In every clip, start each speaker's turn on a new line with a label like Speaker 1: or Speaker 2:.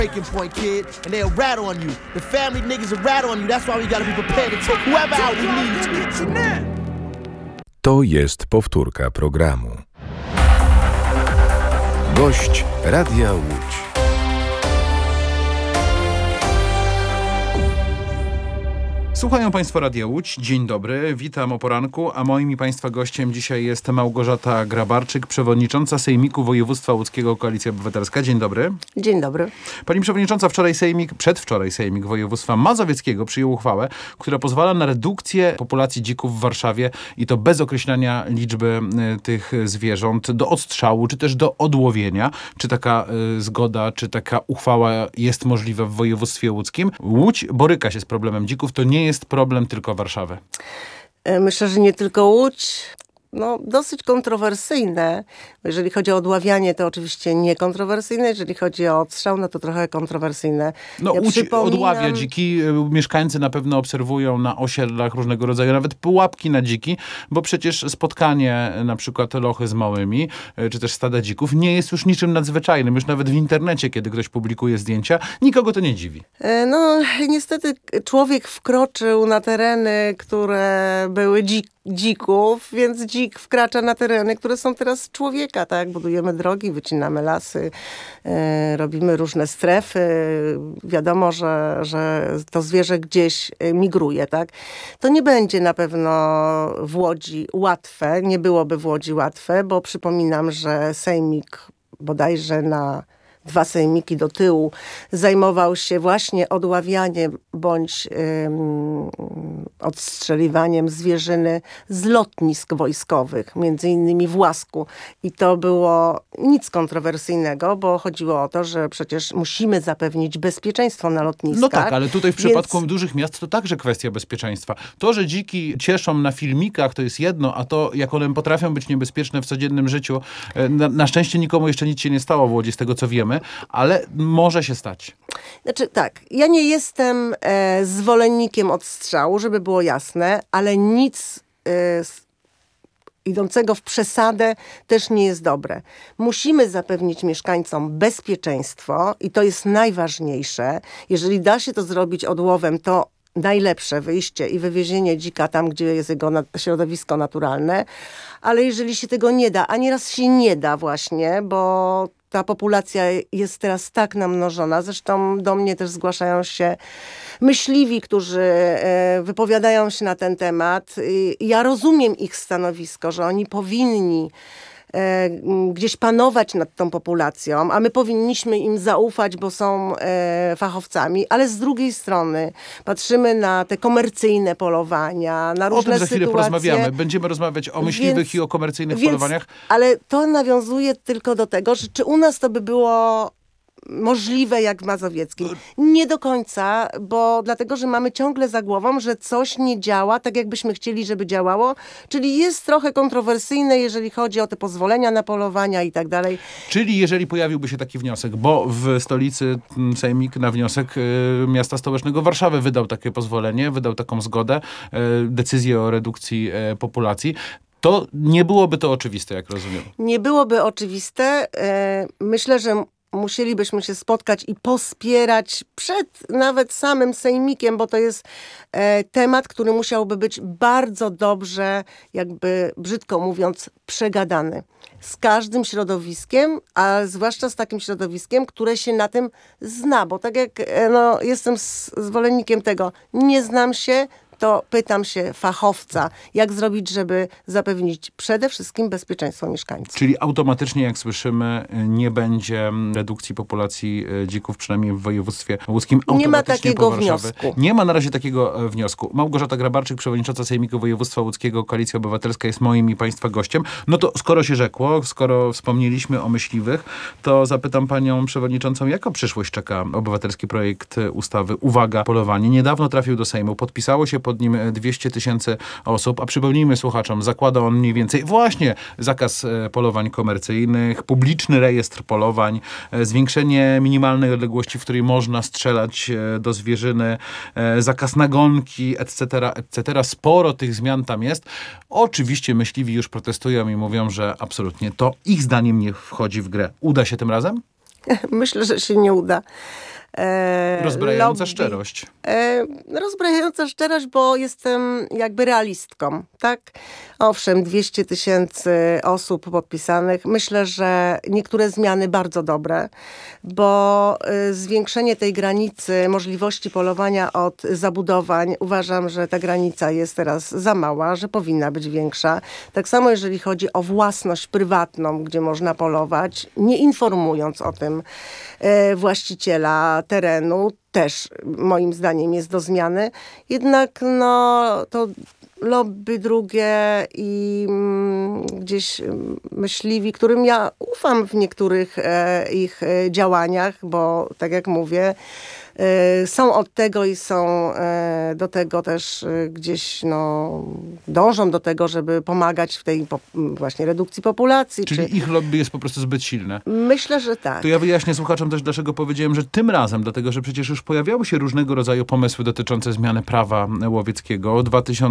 Speaker 1: breaking point, kid, and they'll rat on you. The family niggas will rat on you. That's why we gotta be prepared to take whoever out we need to.
Speaker 2: To jest powtórka programu. Gość Radia Łódź.
Speaker 3: Słuchają Państwo Radia Łódź. Dzień dobry, witam o poranku, a moim i Państwa gościem dzisiaj jest Małgorzata Grabarczyk, przewodnicząca Sejmiku Województwa Łódzkiego Koalicja Obywatelska. Dzień dobry.
Speaker 4: Dzień dobry.
Speaker 3: Pani przewodnicząca, przedwczoraj Sejmik Województwa Mazowieckiego przyjął uchwałę, która pozwala na redukcję populacji dzików w Warszawie i to bez określania liczby tych zwierząt do odstrzału, czy też do odłowienia. Czy taka zgoda, czy taka uchwała jest możliwa w województwie łódzkim? Łódź boryka się z problemem dzików, to nie jest problem tylko Warszawy.
Speaker 4: Myślę, że nie tylko Łódź. Dosyć kontrowersyjne. Jeżeli chodzi o odławianie, to oczywiście niekontrowersyjne. Jeżeli chodzi o odstrzał, to trochę kontrowersyjne.
Speaker 3: Łódź odławia dziki. Mieszkańcy na pewno obserwują na osiedlach różnego rodzaju nawet pułapki na dziki, bo przecież spotkanie na przykład lochy z małymi, czy też stada dzików nie jest już niczym nadzwyczajnym. Już nawet w internecie, kiedy ktoś publikuje zdjęcia, nikogo to nie dziwi.
Speaker 4: Niestety człowiek wkroczył na tereny, które były dzików, więc dzik wkracza na tereny, które są teraz człowieka, tak? Budujemy drogi, wycinamy lasy, robimy różne strefy. Wiadomo, że to zwierzę gdzieś migruje, tak? To nie będzie na pewno w Łodzi łatwe, nie byłoby w Łodzi łatwe, bo przypominam, że Sejmik bodajże na 2 sejmiki do tyłu zajmował się właśnie odławianiem bądź odstrzeliwaniem zwierzyny z lotnisk wojskowych, między innymi w Łasku. I to było nic kontrowersyjnego, bo chodziło o to, że przecież musimy zapewnić bezpieczeństwo na lotniskach.
Speaker 3: No tak, ale tutaj w przypadku dużych miast to także kwestia bezpieczeństwa. To, że dziki cieszą na filmikach, to jest jedno, a to, jak one potrafią być niebezpieczne w codziennym życiu, na szczęście nikomu jeszcze nic się nie stało w Łodzi, z tego co wiemy, ale może się stać.
Speaker 4: Znaczy tak, ja nie jestem zwolennikiem odstrzału, żeby było jasne, ale nic idącego w przesadę też nie jest dobre. Musimy zapewnić mieszkańcom bezpieczeństwo i to jest najważniejsze. Jeżeli da się to zrobić odłowem, to najlepsze wyjście i wywiezienie dzika tam, gdzie jest jego środowisko naturalne, ale jeżeli się tego nie da, a nieraz się nie da właśnie, bo ta populacja jest teraz tak namnożona. Zresztą do mnie też zgłaszają się myśliwi, którzy wypowiadają się na ten temat. Ja rozumiem ich stanowisko, że oni powinni gdzieś panować nad tą populacją, a my powinniśmy im zaufać, bo są fachowcami, ale z drugiej strony patrzymy na te komercyjne polowania, na różne sytuacje.
Speaker 3: O tym za chwilę porozmawiamy. Będziemy rozmawiać o myśliwych i o komercyjnych polowaniach.
Speaker 4: Ale to nawiązuje tylko do tego, że czy u nas to by było możliwe jak w Mazowieckim. Nie do końca, dlatego, że mamy ciągle za głową, że coś nie działa tak, jakbyśmy chcieli, żeby działało. Czyli jest trochę kontrowersyjne, jeżeli chodzi o te pozwolenia na polowania i tak dalej.
Speaker 3: Czyli jeżeli pojawiłby się taki wniosek, bo w stolicy Sejmik na wniosek miasta stołecznego Warszawy wydał takie pozwolenie, wydał taką zgodę, decyzję o redukcji populacji, to nie byłoby to oczywiste, jak rozumiem.
Speaker 4: Nie byłoby oczywiste. Myślę, że musielibyśmy się spotkać i pospierać przed nawet samym sejmikiem, bo to jest temat, który musiałby być bardzo dobrze, jakby brzydko mówiąc, przegadany. Z każdym środowiskiem, a zwłaszcza z takim środowiskiem, które się na tym zna, bo tak jak jestem zwolennikiem tego, nie znam się, to pytam się fachowca, jak zrobić, żeby zapewnić przede wszystkim bezpieczeństwo mieszkańców.
Speaker 3: Czyli automatycznie, jak słyszymy, nie będzie redukcji populacji dzików, przynajmniej w województwie łódzkim.
Speaker 4: Nie ma takiego wniosku.
Speaker 3: Nie ma na razie takiego wniosku. Małgorzata Grabarczyk, przewodnicząca Sejmiku Województwa Łódzkiego, Koalicja Obywatelska, jest moim i Państwa gościem. No to skoro się rzekło, skoro wspomnieliśmy o myśliwych, to zapytam Panią Przewodniczącą, jaka przyszłość czeka obywatelski projekt ustawy Uwaga, polowanie. Niedawno trafił do Sejmu, podpisało się pod nim 200 000 osób, a przypomnijmy słuchaczom, zakłada on mniej więcej właśnie zakaz polowań komercyjnych, publiczny rejestr polowań, zwiększenie minimalnej odległości, w której można strzelać do zwierzyny, zakaz nagonki, etc., etc. Sporo tych zmian tam jest. Oczywiście myśliwi już protestują i mówią, że absolutnie to ich zdaniem nie wchodzi w grę. Uda się tym razem?
Speaker 4: Myślę, że się nie uda.
Speaker 3: Rozbrajająca szczerość.
Speaker 4: Rozbrajająca szczerość, bo jestem jakby realistką, tak? Owszem, 200 000 osób podpisanych. Myślę, że niektóre zmiany bardzo dobre, bo zwiększenie tej granicy możliwości polowania od zabudowań, uważam, że ta granica jest teraz za mała, że powinna być większa. Tak samo jeżeli chodzi o własność prywatną, gdzie można polować, nie informując o tym właściciela terenu, też moim zdaniem jest do zmiany. Jednak to lobby drugie i gdzieś myśliwi, którym ja ufam w niektórych ich działaniach, bo tak jak mówię, są od tego i są do tego też gdzieś dążą do tego, żeby pomagać w tej właśnie redukcji populacji.
Speaker 3: Czyli ich lobby jest po prostu zbyt silne.
Speaker 4: Myślę, że tak.
Speaker 3: To ja wyjaśnię słuchaczom też, dlaczego powiedziałem, że tym razem, dlatego że przecież już pojawiały się różnego rodzaju pomysły dotyczące zmiany prawa łowieckiego.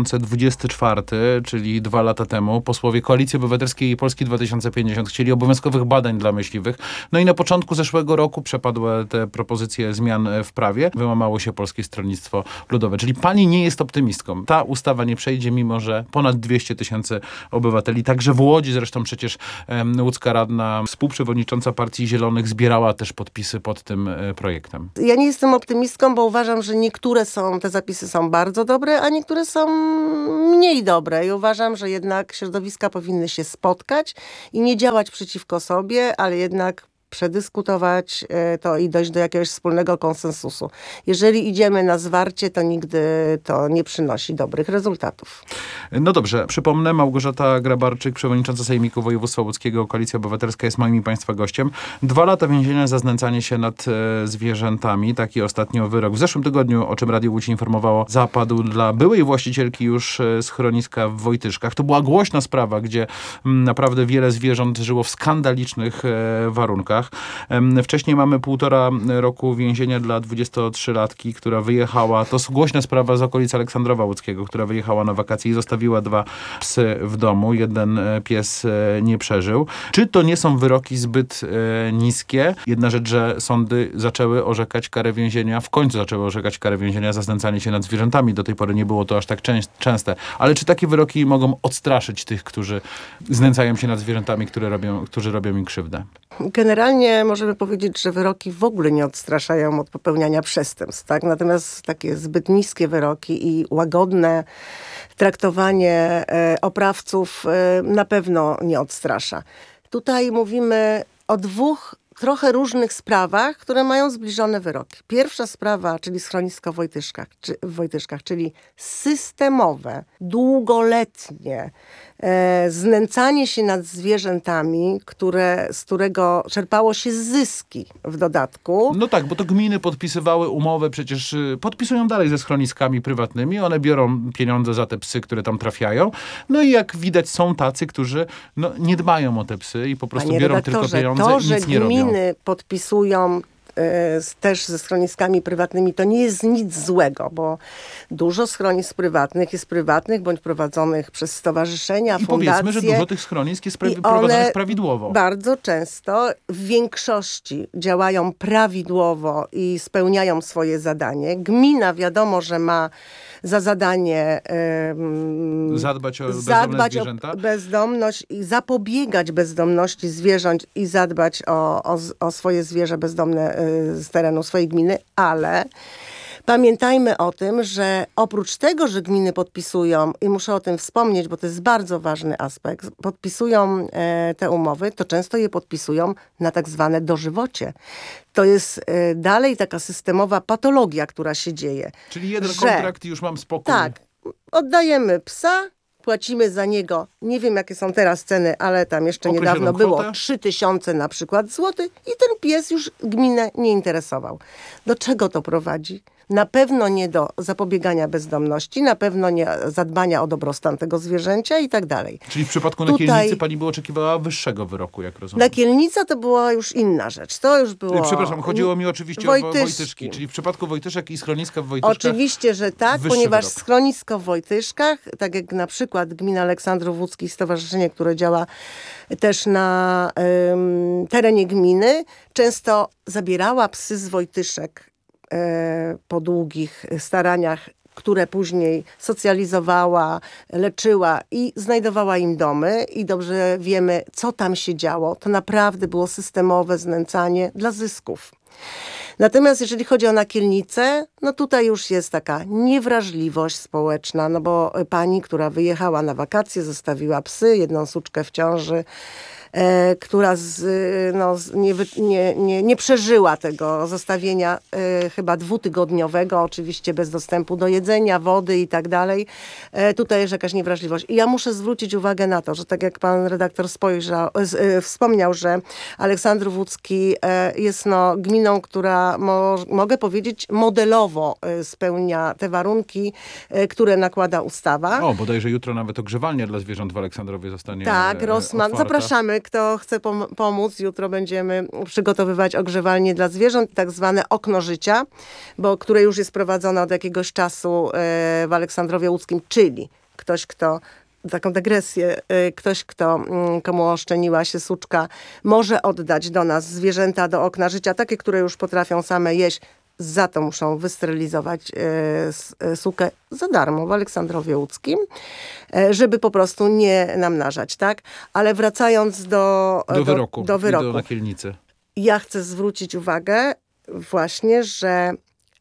Speaker 3: 2024, czyli 2 lata temu, posłowie Koalicji Obywatelskiej i Polski 2050 chcieli obowiązkowych badań dla myśliwych. No i na początku zeszłego roku przepadły te propozycje zmian w prawie. Wyłamało się Polskie Stronnictwo Ludowe. Czyli pani nie jest optymistką. Ta ustawa nie przejdzie, mimo że ponad 200 000 obywateli, także w Łodzi zresztą przecież łódzka radna, współprzewodnicząca Partii Zielonych zbierała też podpisy pod tym projektem.
Speaker 4: Ja nie jestem optymistką, bo uważam, że niektóre te zapisy są bardzo dobre, a niektóre są mniej dobre. I uważam, że jednak środowiska powinny się spotkać i nie działać przeciwko sobie, ale jednak przedyskutować to i dojść do jakiegoś wspólnego konsensusu. Jeżeli idziemy na zwarcie, to nigdy to nie przynosi dobrych rezultatów.
Speaker 3: No dobrze, przypomnę, Małgorzata Grabarczyk, przewodnicząca Sejmiku Województwa Łódzkiego, Koalicja Obywatelska jest moim i państwa gościem. 2 lata więzienia za znęcanie się nad zwierzętami. Taki ostatnio wyrok w zeszłym tygodniu, o czym Radio Łódź informowało, zapadł dla byłej właścicielki już schroniska w Wojtyszkach. To była głośna sprawa, gdzie naprawdę wiele zwierząt żyło w skandalicznych warunkach. Wcześniej mamy 1,5 roku więzienia dla 23-latki, która wyjechała, to jest głośna sprawa z okolic Aleksandrowa Łódzkiego, która wyjechała na wakacje i zostawiła 2 psy w domu. Jeden pies nie przeżył. Czy to nie są wyroki zbyt niskie? Jedna rzecz, że sądy zaczęły orzekać karę więzienia, w końcu zaczęły orzekać karę więzienia za znęcanie się nad zwierzętami. Do tej pory nie było to aż tak częste. Ale czy takie wyroki mogą odstraszyć tych, którzy znęcają się nad zwierzętami, którzy robią im krzywdę?
Speaker 4: Generalnie możemy powiedzieć, że wyroki w ogóle nie odstraszają od popełniania przestępstw, tak? Natomiast takie zbyt niskie wyroki i łagodne traktowanie oprawców na pewno nie odstrasza. Tutaj mówimy o 2 trochę różnych sprawach, które mają zbliżone wyroki. Pierwsza sprawa, czyli schronisko w Wojtyszkach, czyli systemowe, długoletnie znęcanie się nad zwierzętami, z którego czerpało się zyski w dodatku.
Speaker 3: No tak, bo to gminy podpisywały umowę, przecież podpisują dalej ze schroniskami prywatnymi, one biorą pieniądze za te psy, które tam trafiają. No i jak widać są tacy, którzy nie dbają o te psy i po prostu biorą tylko pieniądze i nic nie robią.
Speaker 4: To, że gminy podpisują też ze schroniskami prywatnymi, to nie jest nic złego, bo dużo schronisk prywatnych jest prywatnych bądź prowadzonych przez stowarzyszenia, fundacje.
Speaker 3: I powiedzmy, że dużo tych schronisk jest prowadzonych prawidłowo.
Speaker 4: Bardzo często w większości działają prawidłowo i spełniają swoje zadanie. Gmina wiadomo, że ma za zadanie
Speaker 3: zadbać o zwierzęta?
Speaker 4: Bezdomność i zapobiegać bezdomności zwierząt i zadbać o swoje zwierzę bezdomne z terenu swojej gminy, ale pamiętajmy o tym, że oprócz tego, że gminy podpisują, i muszę o tym wspomnieć, bo to jest bardzo ważny aspekt, podpisują te umowy, to często je podpisują na tak zwane dożywocie. To jest dalej taka systemowa patologia, która się dzieje.
Speaker 3: Czyli jeden kontrakt i już mam spokój.
Speaker 4: Tak, oddajemy psa, płacimy za niego, nie wiem jakie są teraz ceny, ale tam jeszcze niedawno było 3000 na przykład złotych i ten pies już gminę nie interesował. Do czego to prowadzi? Na pewno nie do zapobiegania bezdomności, na pewno nie zadbania o dobrostan tego zwierzęcia i tak dalej.
Speaker 3: Czyli w przypadku
Speaker 4: Tutaj-
Speaker 3: Nakielnicy pani by oczekiwała wyższego wyroku, jak rozumiem.
Speaker 4: Nakielnica to była już inna rzecz. To już było...
Speaker 3: Przepraszam, chodziło mi oczywiście o Wojtyszki. Czyli w przypadku Wojtyszek i schroniska w Wojtyszkach...
Speaker 4: Oczywiście, że tak,
Speaker 3: wyższy
Speaker 4: ponieważ
Speaker 3: wyrok.
Speaker 4: schronisko w Wojtyszkach, tak jak na przykład gmina Aleksandrów Łódzki, stowarzyszenie, które działa też na terenie gminy, często zabierała psy z Wojtyszek po długich staraniach, które później socjalizowała, leczyła i znajdowała im domy i dobrze wiemy, co tam się działo. To naprawdę było systemowe znęcanie dla zysków. Natomiast jeżeli chodzi o Nakielnicę, no tutaj już jest taka niewrażliwość społeczna, no bo pani, która wyjechała na wakacje, zostawiła psy, jedną suczkę w ciąży, która nie przeżyła tego zostawienia chyba 2-tygodniowego, oczywiście bez dostępu do jedzenia, wody i tak dalej. Tutaj jest jakaś niewrażliwość. I ja muszę zwrócić uwagę na to, że tak jak pan redaktor wspomniał, że Aleksandrów Łódzki jest gminą, która mogę powiedzieć modelowo spełnia te warunki, które nakłada ustawa.
Speaker 3: O, bodajże jutro nawet ogrzewalnia dla zwierząt w Aleksandrowie zostanie
Speaker 4: Tak, Rossmann.
Speaker 3: otwarta.
Speaker 4: Zapraszamy, kto chce pomóc. Jutro będziemy przygotowywać ogrzewalnie dla zwierząt, tak zwane okno życia, które już jest prowadzone od jakiegoś czasu w Aleksandrowie Łódzkim, czyli ktoś, kto taką dygresję, komu oszczędziła się suczka, może oddać do nas zwierzęta do okna życia, takie, które już potrafią same jeść. Za to muszą wysterylizować sukę za darmo w Aleksandrowie Łódzkim, żeby po prostu nie namnażać, tak? Ale wracając do
Speaker 3: wyroku.
Speaker 4: Do wyroku.
Speaker 3: I do Nakielnicy.
Speaker 4: Ja chcę zwrócić uwagę właśnie, że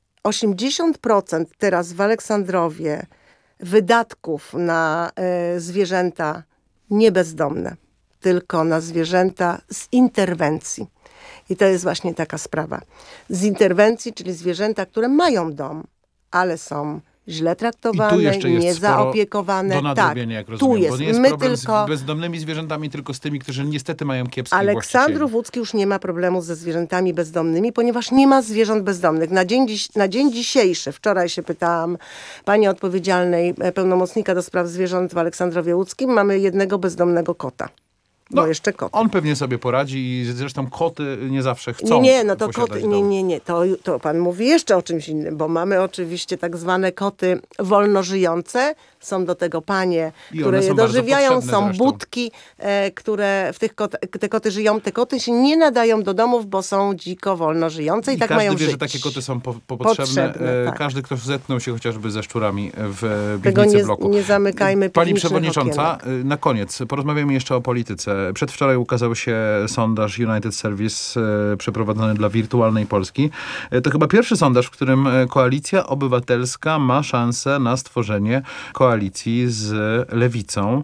Speaker 4: 80% teraz w Aleksandrowie wydatków na zwierzęta nie bezdomne, tylko na zwierzęta z interwencji. I to jest właśnie taka sprawa. Z interwencji, czyli zwierzęta, które mają dom, ale są źle traktowane,
Speaker 3: I tu jeszcze jest
Speaker 4: niezaopiekowane.
Speaker 3: do nadrobienia, jak rozumiem.
Speaker 4: Tu jest.
Speaker 3: Bo nie jest
Speaker 4: My
Speaker 3: problem
Speaker 4: tylko...
Speaker 3: z bezdomnymi zwierzętami, tylko z tymi, którzy niestety mają kiepskich
Speaker 4: Aleksandrów
Speaker 3: właścicieli.
Speaker 4: Łódzki już nie ma problemu ze zwierzętami bezdomnymi, ponieważ nie ma zwierząt bezdomnych. Na dzień dzisiejszy, wczoraj się pytałam pani odpowiedzialnej, pełnomocnika do spraw zwierząt w Aleksandrowie Łódzkim, mamy jednego bezdomnego kota. Bo jeszcze koty.
Speaker 3: On pewnie sobie poradzi i zresztą koty nie zawsze chcą
Speaker 4: to
Speaker 3: posiadać
Speaker 4: koty,
Speaker 3: dom.
Speaker 4: to pan mówi jeszcze o czymś innym, bo mamy oczywiście tak zwane koty wolno żyjące, są do tego panie,
Speaker 3: I
Speaker 4: które
Speaker 3: one
Speaker 4: je
Speaker 3: są bardzo
Speaker 4: dożywiają,
Speaker 3: potrzebne
Speaker 4: są
Speaker 3: zresztą.
Speaker 4: budki, które w te koty żyją. Te koty się nie nadają do domów, bo są dziko wolno żyjące i tak
Speaker 3: każdy
Speaker 4: mają
Speaker 3: wie,
Speaker 4: żyć.
Speaker 3: że takie koty są potrzebne.
Speaker 4: Tak.
Speaker 3: Każdy, kto zetknął się chociażby ze szczurami w
Speaker 4: Tego
Speaker 3: piwnicy bloku.
Speaker 4: nie zamykajmy
Speaker 3: Pani
Speaker 4: piwniczych
Speaker 3: przewodnicząca,
Speaker 4: okienek.
Speaker 3: na koniec porozmawiamy jeszcze o polityce. Przedwczoraj ukazał się sondaż United Service przeprowadzony dla Wirtualnej Polski. To chyba pierwszy sondaż, w którym Koalicja Obywatelska ma szansę na stworzenie koalicji z Lewicą.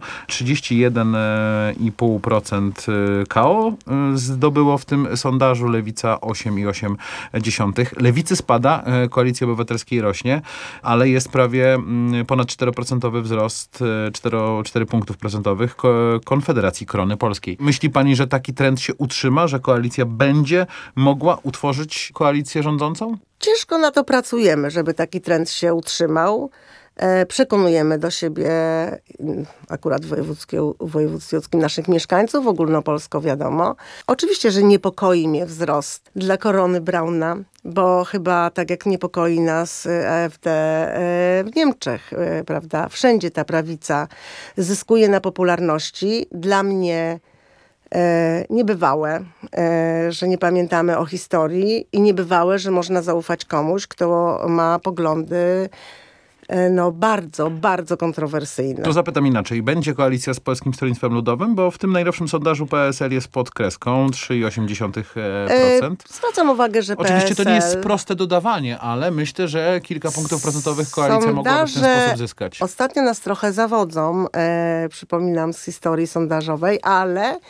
Speaker 3: 31,5% KO zdobyło w tym sondażu, Lewica 8,8%. Lewicy spada, Koalicji Obywatelskiej rośnie, ale jest prawie ponad 4% wzrost, 4 punktów procentowych Konfederacji Korony Polskiej. Myśli pani, że taki trend się utrzyma, że koalicja będzie mogła utworzyć koalicję rządzącą?
Speaker 4: Ciężko na to pracujemy, żeby taki trend się utrzymał. Przekonujemy do siebie akurat w województwie łódzkim naszych mieszkańców, ogólnopolsko wiadomo. Oczywiście, że niepokoi mnie wzrost dla Korony Brauna, bo chyba tak jak niepokoi nas AfD w Niemczech, prawda? Wszędzie ta prawica zyskuje na popularności. Dla mnie niebywałe, że nie pamiętamy o historii i niebywałe, że można zaufać komuś, kto ma poglądy bardzo, bardzo kontrowersyjne.
Speaker 3: To zapytam inaczej. Będzie koalicja z Polskim Stronnictwem Ludowym? Bo w tym najnowszym sondażu PSL jest pod kreską 3,8%.
Speaker 4: Zwracam uwagę, że
Speaker 3: Oczywiście
Speaker 4: PSL...
Speaker 3: to nie jest proste dodawanie, ale myślę, że kilka punktów procentowych koalicja mogłaby w ten sposób zyskać.
Speaker 4: Ostatnio nas trochę zawodzą, przypominam z historii sondażowej, ale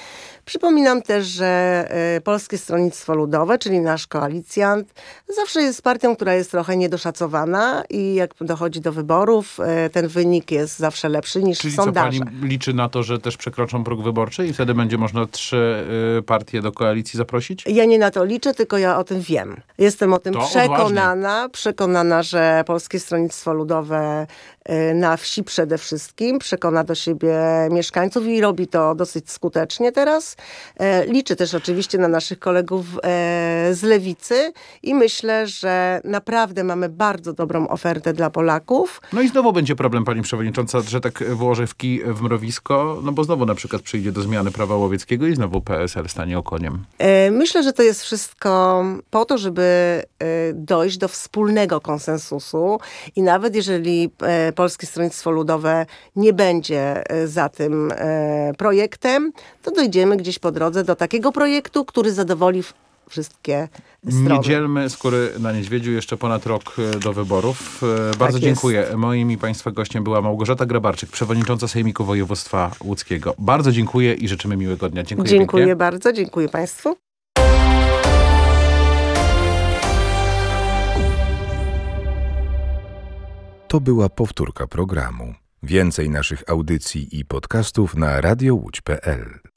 Speaker 4: Przypominam też, że Polskie Stronnictwo Ludowe, czyli nasz koalicjant, zawsze jest partią, która jest trochę niedoszacowana i jak dochodzi do wyborów, ten wynik jest zawsze lepszy niż
Speaker 3: Czyli
Speaker 4: w
Speaker 3: co,
Speaker 4: sondażach.
Speaker 3: pani liczy na to, że też przekroczą próg wyborczy i wtedy będzie można 3 partie do koalicji zaprosić?
Speaker 4: Ja nie na to liczę, tylko ja o tym wiem. Jestem o tym
Speaker 3: To
Speaker 4: przekonana, że Polskie Stronnictwo Ludowe na wsi przede wszystkim przekona do siebie mieszkańców i robi to dosyć skutecznie teraz. Liczę też oczywiście na naszych kolegów z Lewicy i myślę, że naprawdę mamy bardzo dobrą ofertę dla Polaków.
Speaker 3: No i znowu będzie problem, pani przewodnicząca, że tak włożę w kij w mrowisko, no bo znowu na przykład przyjdzie do zmiany prawa łowieckiego i znowu PSL stanie okoniem.
Speaker 4: Myślę, że to jest wszystko po to, żeby dojść do wspólnego konsensusu i nawet jeżeli Polskie Stronnictwo Ludowe nie będzie za tym projektem, to dojdziemy gdzieś po drodze do takiego projektu, który zadowoli wszystkie strony.
Speaker 3: Nie dzielmy skóry na niedźwiedziu, jeszcze ponad rok do wyborów. Bardzo dziękuję. Moim i państwa gościem była Małgorzata Grabarczyk, przewodnicząca Sejmiku Województwa Łódzkiego. Bardzo dziękuję i życzymy miłego dnia. Dziękuję pięknie.
Speaker 4: Bardzo, dziękuję państwu.
Speaker 2: To była powtórka programu. Więcej naszych audycji i podcastów na radiołódź.pl.